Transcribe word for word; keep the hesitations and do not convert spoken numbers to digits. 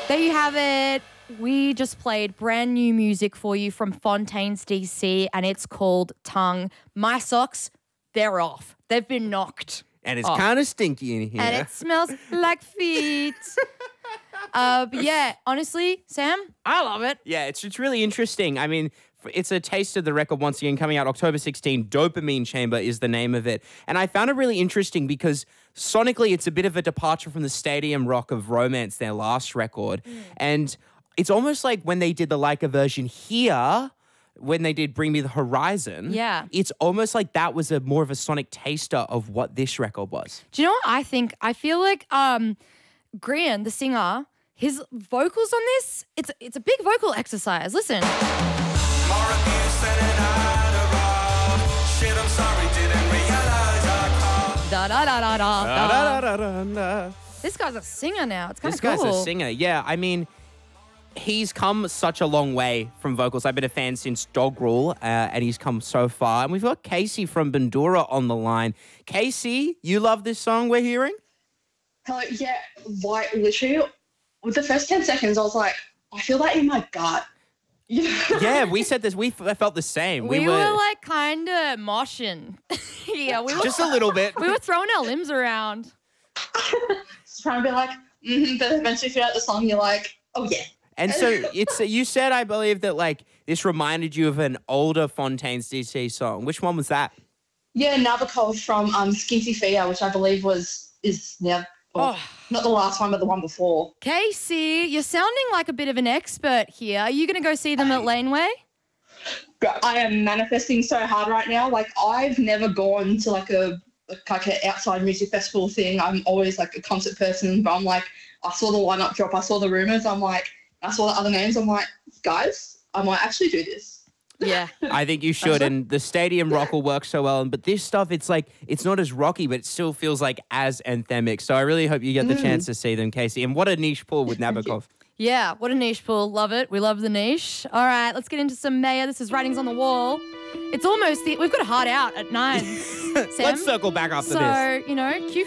There you have it. We just played brand new music for you from Fontaines D C, and it's called Tongue. My socks, they're off. They've been knocked. And it's off. kind of stinky in here. And it smells like feet. uh, but yeah, honestly, Sam, I love it. Yeah, it's it's really interesting. I mean, f- it's a taste of the record once again coming out October sixteenth. Dopamine Chamber is the name of it. And I found it really interesting because sonically it's a bit of a departure from the stadium rock of Romance, their last record. Mm. And it's almost like when they did the Leica version here, when they did Bring Me the Horizon, yeah, it's almost like that was a more of a sonic taster of what this record was. Do you know what I think? I feel like um, Grian, the singer, his vocals on this, it's it's a big vocal exercise. Listen. Da da da da da da. da. This guy's a singer now. It's kind of cool. This guy's a singer. Yeah, I mean, he's come such a long way from vocals. I've been a fan since Dog Rule, uh, and he's come so far. And we've got Casey from Bandura on the line. Casey, you love this song we're hearing? Hello, yeah, like literally, with the first ten seconds, I was like, I feel that in my gut. Yeah, we said this. We f- felt the same. We, we were, were like kind of moshing. Yeah, we were just a little bit. We were throwing our limbs around, just trying to be like, mm-hmm, but eventually throughout the song, you're like, oh yeah. And so it's you said, I believe, that like this reminded you of an older Fontaines D C song. Which one was that? Yeah, Nabokov from um, Skinty Fear, which I believe was is now. Well, oh. Not the last one, but the one before. Casey, you're sounding like a bit of an expert here. Are you going to go see them at Laneway? I am manifesting so hard right now. Like, I've never gone to like a like an outside music festival thing. I'm always like a concert person, but I'm like, I saw the lineup drop, I saw the rumors, I'm like, I saw the other names, I'm like, guys, I might actually do this. Yeah. I think you should, and the stadium rock will work so well. But this stuff, it's like, it's not as rocky, but it still feels like as anthemic. So I really hope you get the mm. chance to see them, Casey. And what a niche pull with Nabokov. Yeah, what a niche pull. Love it. We love the niche. All right, let's get into some Maya. This is Writings on the Wall. It's almost, the, we've got a heart out at nine, Sam. Let's circle back after so, this. So, you know, cue